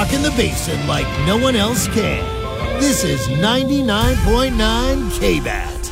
rocking the basin like no one else can. This is 99.9 K-Bat.